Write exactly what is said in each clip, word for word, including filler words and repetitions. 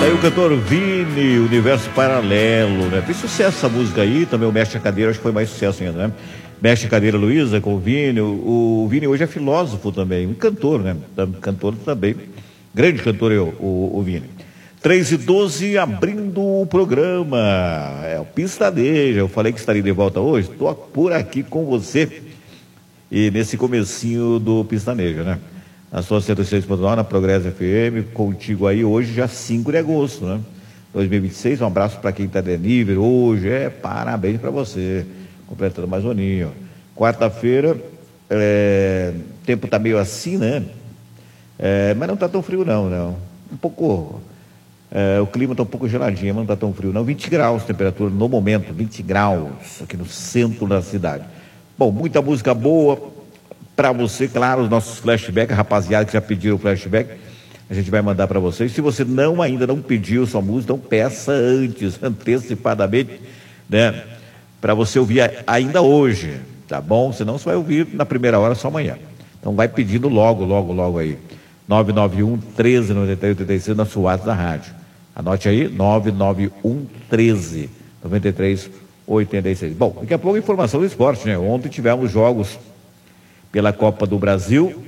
Aí o cantor Vini, Universo Paralelo, né? Fez sucesso essa música aí, também o Mestre a Cadeira, acho que foi mais sucesso ainda, né? Mestre a Cadeira Luísa com o Vini, o, o Vini hoje é filósofo também, um cantor, né? Cantor também, grande cantor o, o, o Vini. três e doze, abrindo o programa, é o Pistaneja, eu falei que estaria de volta hoje, estou por aqui com você, e nesse comecinho do Pistaneja, né? Na sua cento e seis ponto nove, na Progresso F M, contigo aí hoje, já cinco de agosto, né? dois mil e vinte e seis, um abraço para quem está de nível hoje, é, parabéns para você, completando mais um aninho. Quarta-feira, é, o tempo está meio assim, né? É, mas não está tão frio não, não. Um pouco, é, o clima está um pouco geladinho, mas não está tão frio não. vinte graus, temperatura no momento, vinte graus, aqui no centro da cidade. Bom, muita música boa para você, claro, os nossos flashbacks, a rapaziada que já pediram o flashback, a gente vai mandar para vocês. Se você não ainda não pediu sua música, então peça antes, antecipadamente, né? Para você ouvir ainda hoje, tá bom? Senão você vai ouvir na primeira hora, só amanhã. Então vai pedindo logo, logo, logo aí. nove nove um, treze, noventa e três, oitenta e seis, na sua WhatsApp da rádio. Anote aí, nove nove um, treze, noventa e três, oitenta e seis. Bom, daqui a pouco informação do esporte, né? Ontem tivemos jogos pela Copa do Brasil,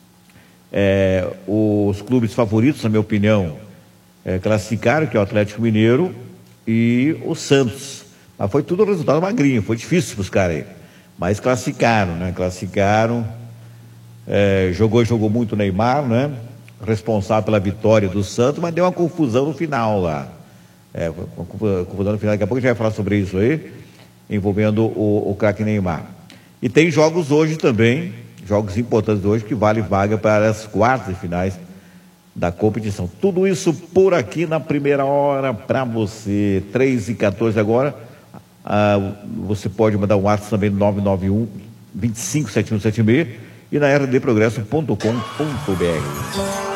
é, os clubes favoritos, na minha opinião, é, classificaram, que é o Atlético Mineiro e o Santos, mas foi tudo resultado magrinho, foi difícil buscar aí, mas classificaram, né, classificaram, é, jogou, jogou muito o Neymar, né, responsável pela vitória do Santos, mas deu uma confusão no final lá, é, uma confusão no final, daqui a pouco a gente vai falar sobre isso aí, envolvendo o, o craque Neymar. E tem jogos hoje também, jogos importantes hoje, que vale vaga para as quartas de finais da competição. Tudo isso por aqui na primeira hora para você. três e quatorze agora. Ah, você pode mandar um WhatsApp também no nove nove um, dois cinco sete um sete seis e na r d progresso ponto com ponto b r.